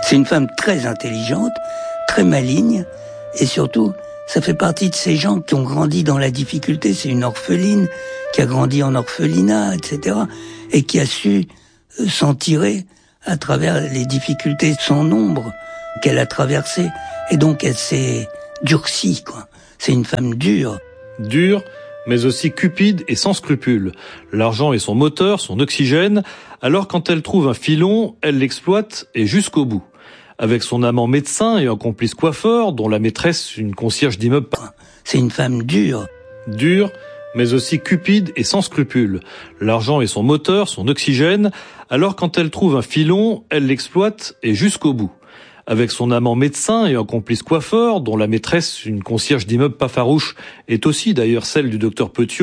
C'est une femme très intelligente, très maligne, et surtout, ça fait partie de ces gens qui ont grandi dans la difficulté. C'est une orpheline qui a grandi en orphelinat, etc., et qui a su s'en tirer à travers les difficultés sans nombre qu'elle a traversées. Et donc, elle s'est durcie, quoi. C'est une femme dure. Dure, mais aussi cupide et sans scrupules. L'argent est son moteur, son oxygène. Alors quand elle trouve un filon, elle l'exploite et jusqu'au bout. Avec son amant médecin et un complice coiffeur, dont la maîtresse, une concierge d'immeuble. C'est une femme dure. Dure, mais aussi cupide et sans scrupules. L'argent est son moteur, son oxygène. Alors quand elle trouve un filon, elle l'exploite et jusqu'au bout. Avec son amant médecin et un complice coiffeur, dont la maîtresse, une concierge d'immeuble pas farouche, est aussi d'ailleurs celle du docteur Petiot.